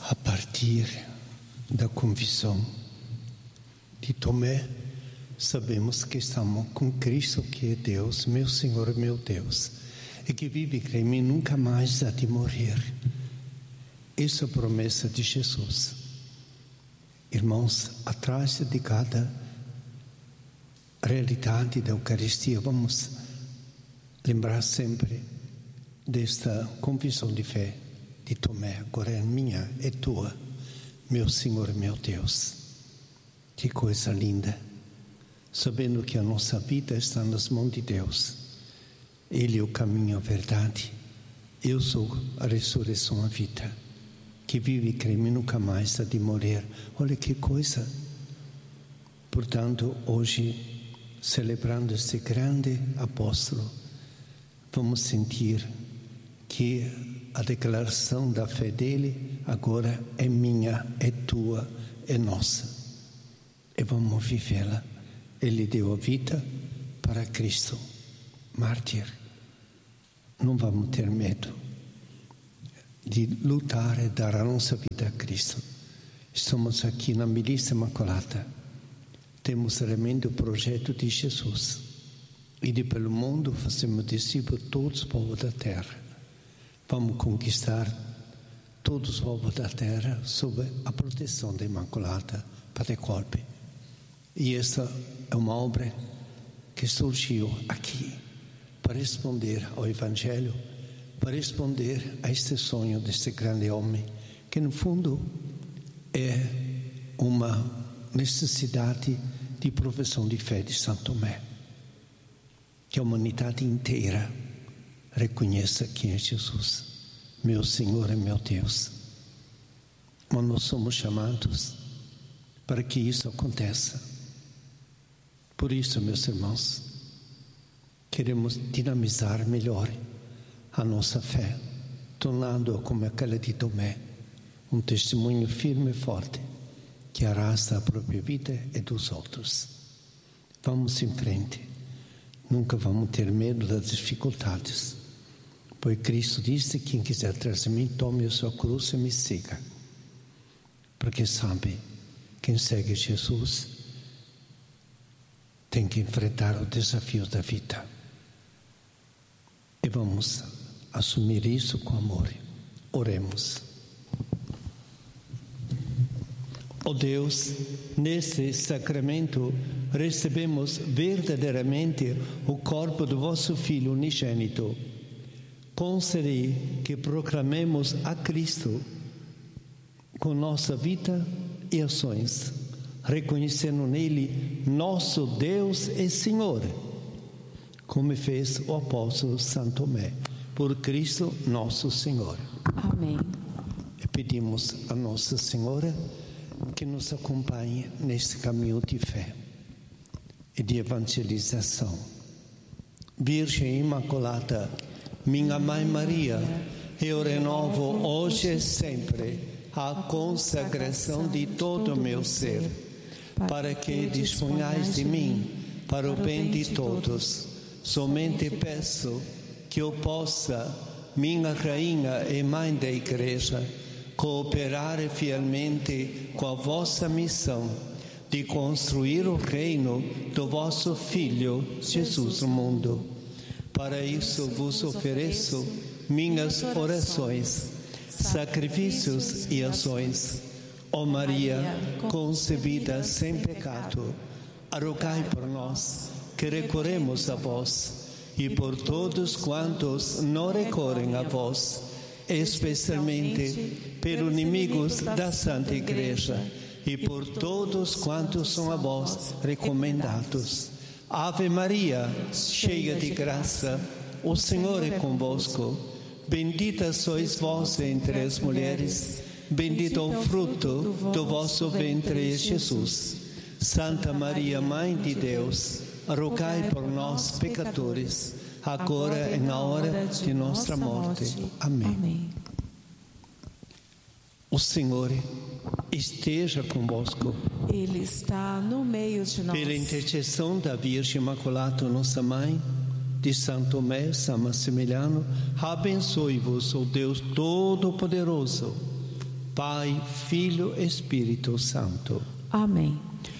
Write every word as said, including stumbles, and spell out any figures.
A partir da convicção de Tomé, sabemos que estamos com Cristo, que é Deus, meu Senhor, meu Deus, e que vive em mim, nunca mais há de morrer. Essa é a promessa de Jesus. Irmãos, atrás de cada realidade da Eucaristia, vamos lembrar sempre desta confissão de fé de Tomé. Agora é minha, é tua, meu Senhor, meu Deus. Que coisa linda, sabendo que a nossa vida está nas mãos de Deus. Ele é o caminho, a verdade. Eu sou a ressurreição, a vida. Que vive e crê em mim, nunca mais há de morrer. Olha que coisa. Portanto, hoje, celebrando este grande apóstolo, vamos sentir que a declaração da fé dele agora é minha, é tua, é nossa. E vamos vivê-la. Ele deu a vida para Cristo, mártir. Não vamos ter medo de lutar e dar a nossa vida a Cristo. Estamos aqui na Milícia Imaculada. Temos realmente o projeto de Jesus. E de pelo mundo fazemos discípulos de todos os povos da terra. Vamos conquistar todos os povos da terra sob a proteção da Imaculada Padre Colpe. E essa é uma obra que surgiu aqui para responder ao Evangelho, para responder a este sonho deste grande homem, que no fundo é uma necessidade de profissão de fé de Santo Tomé. Que a humanidade inteira reconheça quem é Jesus, meu Senhor e meu Deus. Mas nós somos chamados para que isso aconteça. Por isso, meus irmãos, queremos dinamizar melhor a nossa fé, tornando-a como aquela de Tomé, um testemunho firme e forte, que arrasta a própria vida e dos outros. Vamos em frente. Nunca vamos ter medo das dificuldades, pois Cristo disse: quem quiser trazer a mim, tome a sua cruz e me siga. Porque sabe, quem segue Jesus tem que enfrentar o desafio da vida. E vamos assumir isso com amor. Oremos. Ó Deus, neste sacramento recebemos verdadeiramente o corpo do vosso Filho unigênito. Concedei que proclamemos a Cristo com nossa vida e ações, reconhecendo nele nosso Deus e Senhor, como fez o apóstolo Santo Tomé, por Cristo nosso Senhor. Amém. E pedimos a Nossa Senhora que nos acompanhe neste caminho de fé e de evangelização. Virgem Imaculada, minha Mãe Maria, eu renovo hoje e sempre a consagração de todo o meu ser, para que disponhais de mim para o bem de todos. Somente peço que eu possa, minha Rainha e Mãe da Igreja, cooperar fielmente com a vossa missão de construir o reino do vosso Filho Jesus no mundo. Para isso vos ofereço minhas orações, sacrifícios e ações. Ó Maria, concebida sem pecado, rogai por nós que recorremos a vós e por todos quantos não recorrem a vós, especialmente pelos inimigos da Santa Igreja e por todos quantos são a vós recomendados. Ave Maria, cheia de graça, o Senhor é convosco. Bendita sois vós entre as mulheres, bendito o fruto do vosso ventre, Jesus. Santa Maria, Mãe de Deus, rogai por nós, pecadores, agora e na hora de nossa morte. Amém. Amém. O Senhor esteja convosco. Ele está no meio de nós. Pela intercessão da Virgem Imaculada, nossa Mãe, de Santo Tomé, São Maximiliano, abençoe-vos o Deus Todo-Poderoso, Pai, Filho e Spirito Santo. Amém.